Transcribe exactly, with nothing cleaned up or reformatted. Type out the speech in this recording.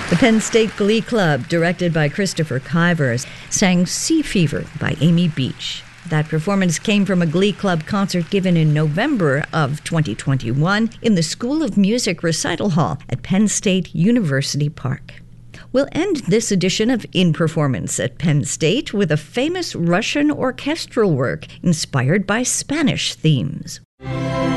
The Penn State Glee Club, directed by Christopher Kivers, sang Sea Fever by Amy Beach. That performance came from a Glee Club concert given in November of twenty twenty-one in the School of Music Recital Hall at Penn State University Park. We'll end this edition of In Performance at Penn State with a famous Russian orchestral work inspired by Spanish themes.